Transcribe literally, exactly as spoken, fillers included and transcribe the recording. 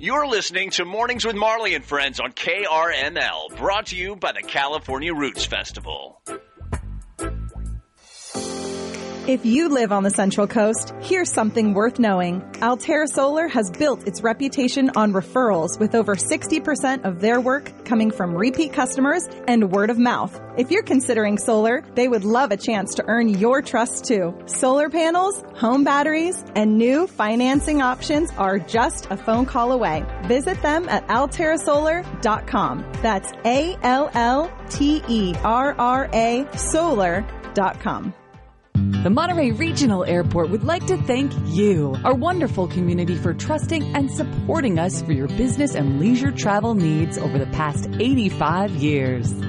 You're listening to Mornings with Marley and Friends on K R M L, brought to you by the California Roots Festival. If you live on the Central Coast, here's something worth knowing. Altera Solar has built its reputation on referrals, with over sixty percent of their work coming from repeat customers and word of mouth. If you're considering solar, they would love a chance to earn your trust too. Solar panels, home batteries, and new financing options are just a phone call away. Visit them at altera solar dot com. That's A L L T E R R A solar dot com. The Monterey Regional Airport would like to thank you, our wonderful community, for trusting and supporting us for your business and leisure travel needs over the past eighty-five years.